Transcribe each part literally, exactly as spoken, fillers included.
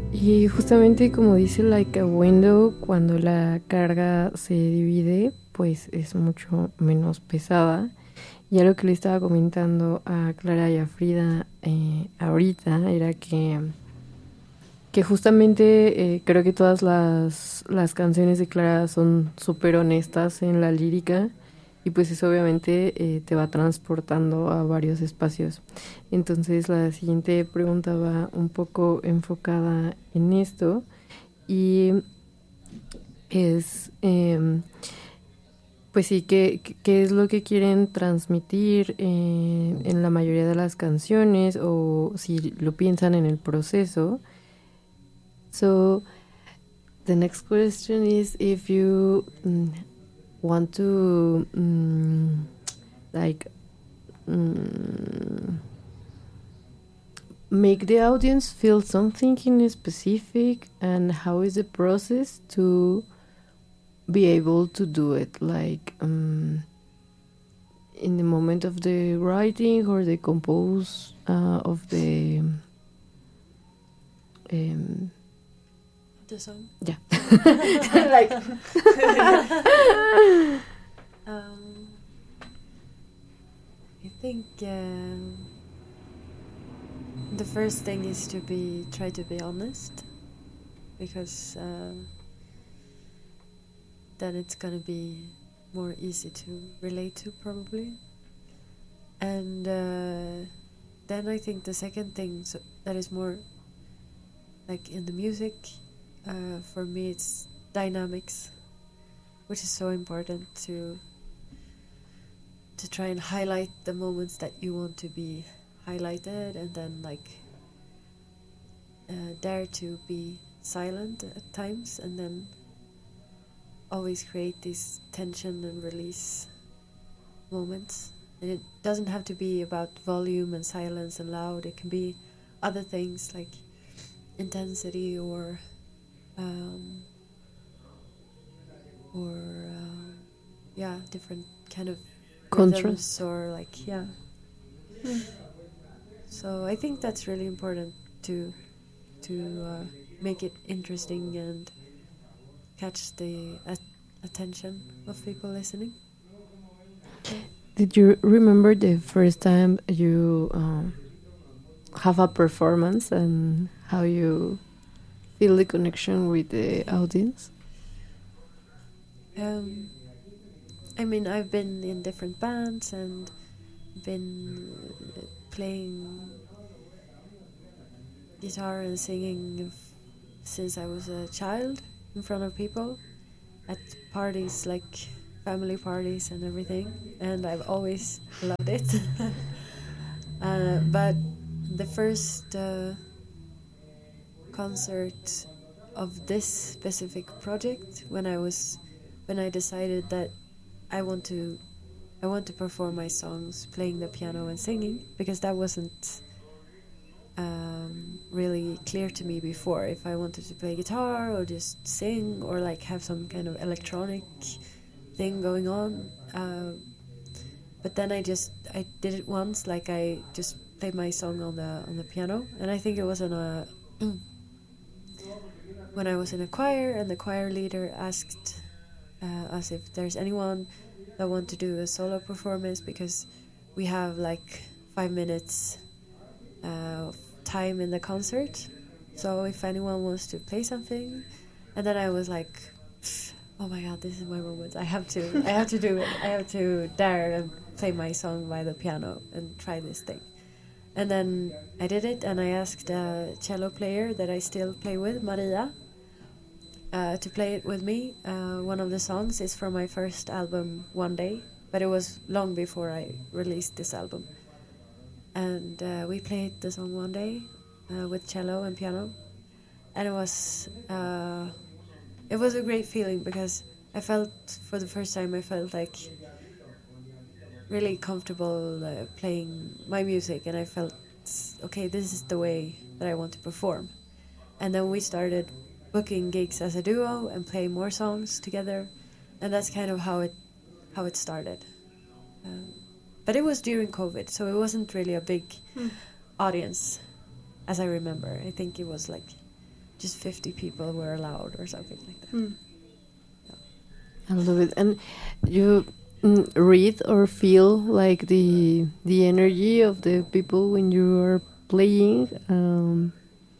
Y justamente como dice Like a Window, cuando la carga se divide, pues es mucho menos pesada. Ya lo que le estaba comentando a Clara y a Frida eh, ahorita era que, que justamente eh, creo que todas las, las canciones de Clara son súper honestas en la lírica y pues eso obviamente eh, te va transportando a varios espacios. Entonces la siguiente pregunta va un poco enfocada en esto y es... Eh, pues sí, ¿qué, qué es lo que quieren transmitir eh, en la mayoría de las canciones o si lo piensan en el proceso? So, the next question is if you mm, want to mm, like mm, make the audience feel something in specific, and how is the process to be able to do it, like um, in the moment of the writing or the compose uh, of the um, the song. Yeah. Like um, I think um, the first thing is to be try to be honest, because uh, then it's gonna be more easy to relate to probably. And uh, then I think the second thing so that is more like in the music, uh, for me it's dynamics, which is so important to to try and highlight the moments that you want to be highlighted, and then like uh, dare to be silent at times, and then always create these tension and release moments. And it doesn't have to be about volume and silence and loud. It can be other things like intensity or um, or uh, yeah, different kind of contrast rhythms, or like yeah. Mm. So I think that's really important to to uh, make it interesting and catch the at- attention of people listening. Did you remember the first time you um, have a performance and how you feel the connection with the audience? Um, I mean, I've been in different bands and been uh, playing guitar and singing f- since I was a child in front of people at parties, like family parties and everything, and I've always loved it. uh, but the first uh, concert of this specific project, when I was when I decided that I want to I want to perform my songs playing the piano and singing, because that wasn't um, really clear to me before, if I wanted to play guitar or just sing or like have some kind of electronic thing going on. Uh, but then I just I did it once, like I just played my song on the on the piano, and I think it was on a when I was in a choir, and the choir leader asked uh, us if there's anyone that want to do a solo performance, because we have like five minutes uh, of time in the concert. So if anyone wants to play something, and then I was like, oh my god, this is my moment. I have to, I have to do it. I have to dare and play my song by the piano and try this thing. And then I did it, and I asked a cello player that I still play with, Maria, uh, to play it with me. Uh, one of the songs is from my first album, One Day, but it was long before I released this album. And uh, we played the song One Day uh, with cello and piano, and it was uh, it was a great feeling, because I felt, for the first time, I felt like really comfortable uh, playing my music, and I felt, okay, this is the way that I want to perform. And then we started booking gigs as a duo and play more songs together, and that's kind of how it how it started. Um, but it was during COVID, so it wasn't really a big mm. audience, as I remember. I think it was like just fifty people were allowed or something like that. Mm. I love it. And you mm, read or feel like the the energy of the people when you are playing. Um,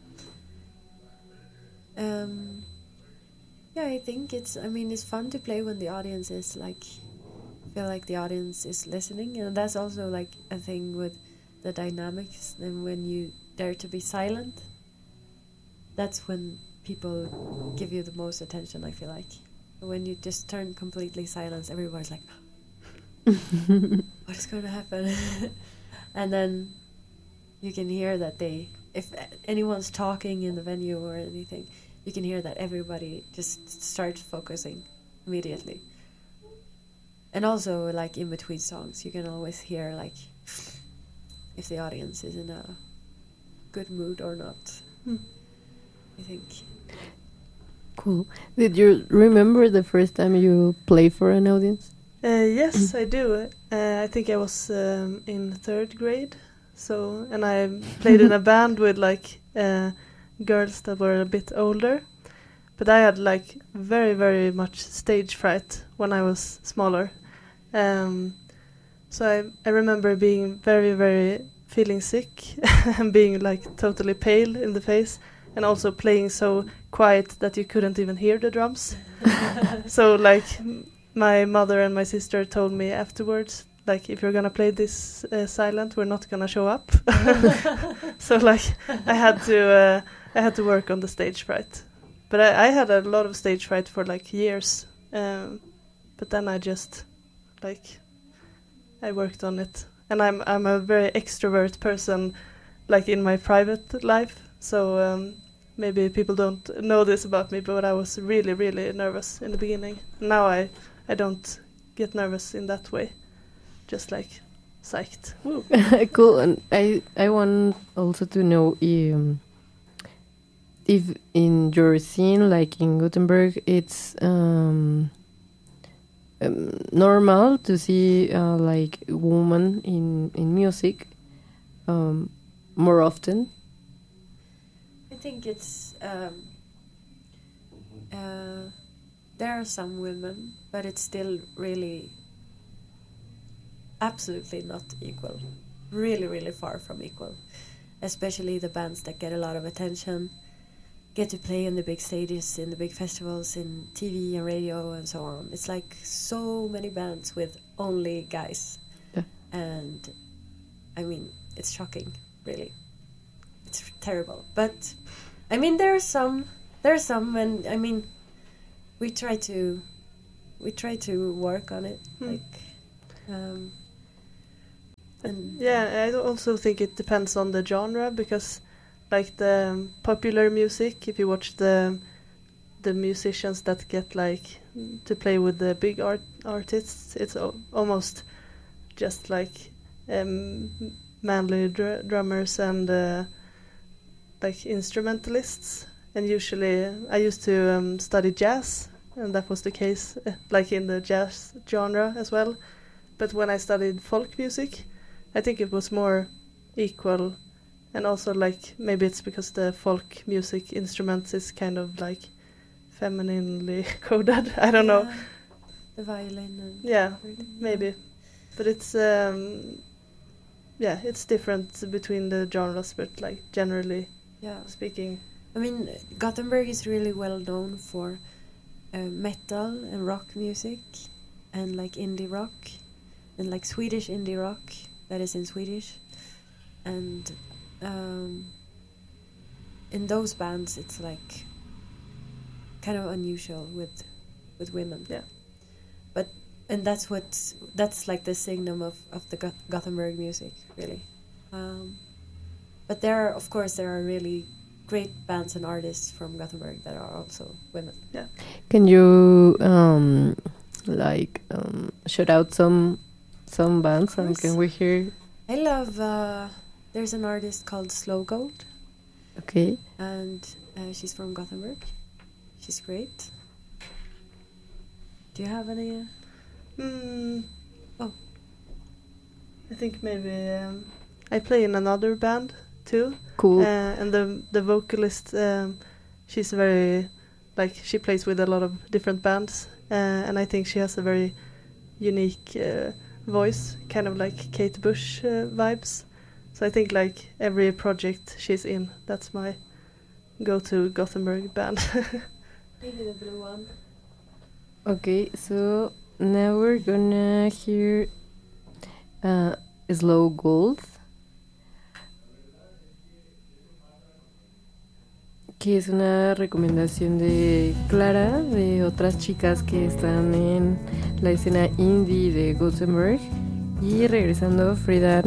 um, yeah, I think it's. I mean, it's fun to play when the audience is like, feel like the audience is listening, and that's also like a thing with the dynamics. And when you dare to be silent, that's when people give you the most attention. I feel like when you just turn completely silent, everybody's like, "What is going to happen?" And then you can hear that they, if anyone's talking in the venue or anything, you can hear that everybody just starts focusing immediately. And also, like in between songs, you can always hear like if the audience is in a good mood or not. Hmm. I think. Cool. Did you remember the first time you played for an audience? Uh, yes, I do. Uh, I think I was um, in third grade. So, and I played in a band with like uh, girls that were a bit older. But I had like very, very much stage fright when I was smaller. Um, so I, I remember being very, very feeling sick and being like totally pale in the face, and also playing so quiet that you couldn't even hear the drums. So like my mother and my sister told me afterwards, like, if you're gonna play this uh, silent, we're not gonna show up. So like I had to uh, I had to work on the stage fright. But I, I had a lot of stage fright for like years. Um, but then I just like I worked on it, and I'm I'm a very extrovert person, like in my private life. So um, maybe people don't know this about me, but I was really really nervous in the beginning. Now I I don't get nervous in that way. Just like psyched. Cool. And I I want also to know um, if in your scene, like in Gothenburg, it's um, um, normal to see uh, like women in in music um, more often. I think it's um, uh, there are some women, but it's still really absolutely not equal. Really, really far from equal. Especially the bands that get a lot of attention, get to play in the big stages, in the big festivals, in T V and radio and so on. It's like so many bands with only guys. Yeah. And I mean, it's shocking, really. It's terrible. But I mean, there are some, there are some, and I mean, we try to, we try to work on it, hmm. like, um, and yeah, I also think it depends on the genre, because like the um, popular music, if you watch the the musicians that get like to play with the big art artists, it's o- almost just like um, manly dr- drummers and uh, like instrumentalists. And usually I used to um, study jazz, and that was the case uh, like in the jazz genre as well. But when I studied folk music, I think it was more equal. And also, like, maybe it's because the folk music instruments is kind of like femininely coded. I don't yeah, know. The violin and yeah, everything, maybe. Yeah. But it's um, yeah, it's different between the genres, but like generally yeah. speaking. I mean, Gothenburg is really well known for uh, metal and rock music, and like indie rock, and like Swedish indie rock that is in Swedish, and um, in those bands it's like kind of unusual with with women. Yeah. But and that's what that's like the signum of of the Go- Gothenburg music, really. Um, but there are, of course, there are really great bands and artists from Gothenburg that are also women. Yeah. Can you um, like um, shout out some some bands, and can we hear? I love. Uh, there's an artist called Slow Gold. Okay. And uh, she's from Gothenburg. She's great. Do you have any? Uh... Mm. Oh. I think maybe um, I play in another band too. Cool. Uh, and the the vocalist um, she's very, like, she plays with a lot of different bands, uh, and I think she has a very unique uh, voice, kind of like Kate Bush uh, vibes. So I think like every project she's in, that's my go-to Gothenburg band. Maybe the blue one. Okay, so now we're gonna hear uh, Slow Gold, que es una recomendación de Clara, de otras chicas que están en la escena indie de Gothenburg. Y regresando, Frida